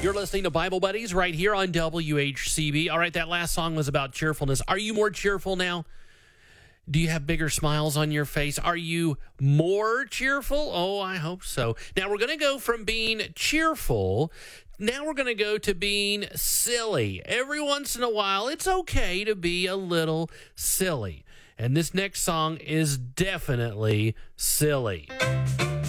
You're listening to Bible Buddies right here on WHCB. All right, that last song was about cheerfulness. Are you more cheerful now? Do you have bigger smiles on your face? Are you more cheerful? Oh, I hope so. Now, we're going to go from being cheerful. Now we're going to go to being silly. Every once in a while, it's okay to be a little silly. And this next song is definitely silly.